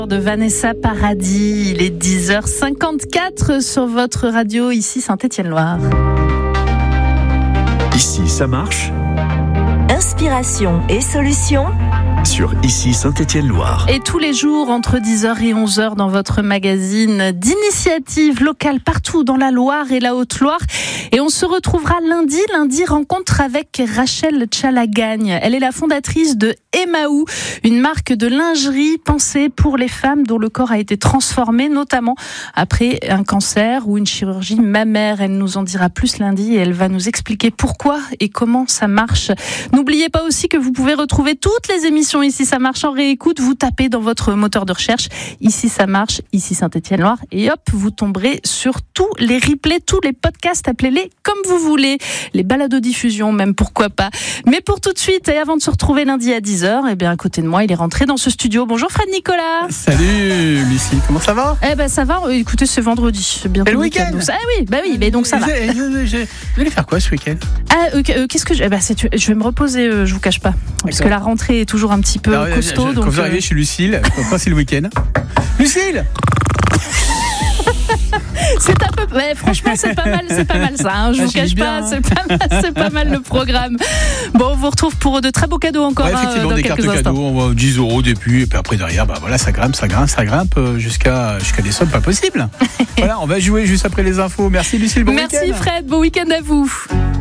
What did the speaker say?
De Vanessa Paradis, il est 10h54 sur votre radio, ici Saint-Étienne-Loire. Ici, ça marche. Inspiration et solutions Sur Ici Saint-Étienne-Loire. Et tous les jours, entre 10h et 11h, dans votre magazine d'initiatives locales partout dans la Loire et la Haute-Loire. Et on se retrouvera lundi, rencontre avec Rachel Tchalagagne. Elle est la fondatrice de Emmaou, une marque de lingerie pensée pour les femmes dont le corps a été transformé, notamment après un cancer ou une chirurgie mammaire. Elle nous en dira plus lundi et elle va nous expliquer pourquoi et comment ça marche. N'oubliez pas aussi que vous pouvez retrouver toutes les émissions Ici ça marche en réécoute. Vous tapez dans votre moteur de recherche Ici ça marche, Ici Saint-Étienne-Loire et hop, vous tomberez sur tous les replays, tous les podcasts, appelez-les comme vous voulez. Les baladodiffusions même, pourquoi pas. Mais pour tout de suite et avant de se retrouver lundi à 10h, eh bien à côté de moi, il est rentré dans ce studio. Bonjour Fred Nicolas. Salut Lucie, comment ça va? Eh ben ça va, écoutez, c'est vendredi, c'est bientôt et le week-end. Ah oui, mais donc ça va. Vous allez faire quoi ce week-end? Qu'est-ce que je vais me reposer, je vous cache pas. Parce que la rentrée est toujours un petit peu costaud. Quand vous arrivez chez Lucille, c'est le week-end. Lucille! C'est un peu, franchement, c'est pas mal ça. Hein, je vous cache pas, c'est pas mal le programme. Bon, on vous retrouve pour de très beaux cadeaux encore. Effectivement, dans des quelques cartes instants. cadeaux, on va 10 € au début, et puis après derrière, voilà, ça grimpe jusqu'à des sommes pas possibles. Voilà, on va jouer juste après les infos. Merci Lucille, bon week-end. Merci Fred, bon week-end à vous.